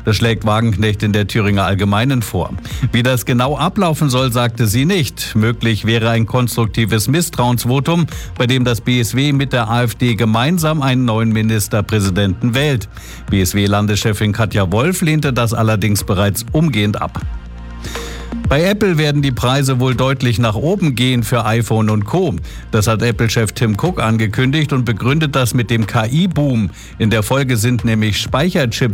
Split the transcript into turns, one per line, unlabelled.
Das schlägt Wagenknecht in der Thüringer Allgemeinen vor. Wie das genau ablaufen soll, sagte sie nicht. Möglich wäre ein konstruktives Misstrauensvotum, bei dem das BSW mit der AfD gemeinsam einen neuen Ministerpräsidenten wählt. BSW-Landeschefin Katja Wolf lehnte das allerdings bereits umgehend ab. Bei Apple werden die Preise wohl deutlich nach oben gehen für iPhone und Co. Das hat Apple-Chef Tim Cook angekündigt und begründet das mit dem KI-Boom. In der Folge sind nämlich Speicherchips